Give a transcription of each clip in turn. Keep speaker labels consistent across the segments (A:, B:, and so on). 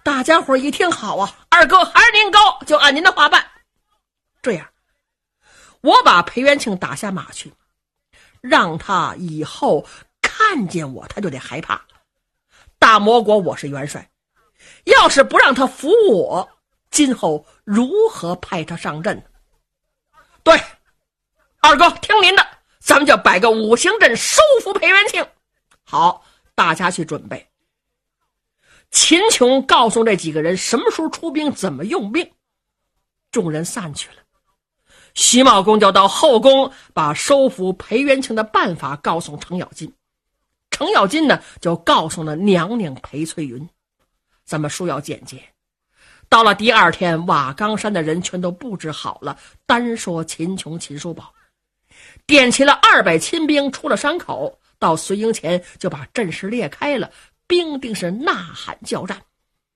A: 大家伙一听好啊，二哥还是您高，就按您的话办。这样，我把裴元庆打下马去，让他以后看见我他就得害怕。大魔国我是元帅，要是不让他服我，今后如何派他上阵呢？对，二哥听您的，咱们就摆个五行阵收服裴元庆。好，大家去准备。秦琼告诉这几个人什么时候出兵，怎么用兵。众人散去了。徐茂公就到后宫，把收服裴元庆的办法告诉程咬金。程咬金呢，就告诉了娘娘裴翠云。咱们书要简介。到了第二天，瓦岗山的人全都布置好了，单说秦琼、秦叔宝，点齐了200亲兵，出了山口，到绥营前就把阵势裂开了，兵丁是呐喊叫战。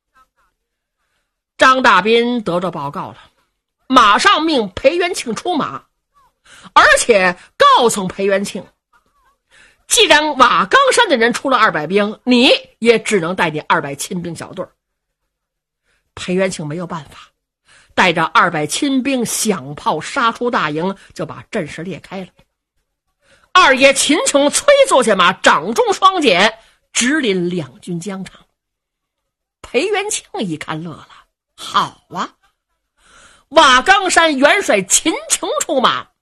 A: 张大斌得着报告了，马上命裴元庆出马，而且告诉裴元庆，既然瓦岗山的人出了200兵，你也只能带你200亲兵小队。裴元庆没有办法，带着200亲兵响炮杀出大营，就把阵势裂开了。二爷秦琼催坐下马，掌中双锏，直领两军疆场。裴元庆一看乐了，好啊，瓦岗山元帅秦琼出马，